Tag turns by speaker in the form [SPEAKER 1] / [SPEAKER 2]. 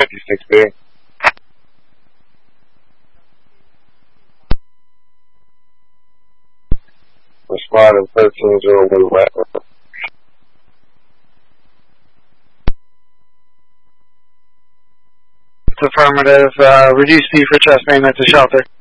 [SPEAKER 1] 56B. Responding 1301 West.
[SPEAKER 2] It's affirmative. Reduce speed for chest pain at the shelter.